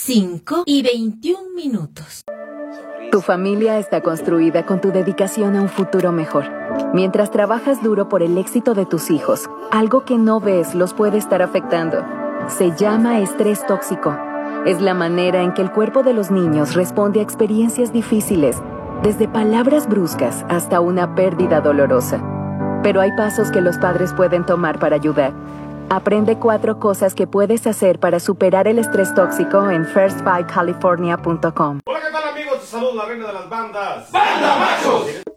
5:21. Tu familia está construida con tu dedicación a un futuro mejor. Mientras trabajas duro por el éxito de tus hijos, algo que no ves los puede estar afectando. Se llama estrés tóxico. Es la manera en que el cuerpo de los niños responde a experiencias difíciles, desde palabras bruscas hasta una pérdida dolorosa. Pero hay pasos que los padres pueden tomar para ayudar. Aprende 4 cosas que puedes hacer para superar el estrés tóxico en firstfightcalifornia.com. Hola, ¿qué tal, amigos? Te saludo la reina de las bandas. ¡Banda Machos!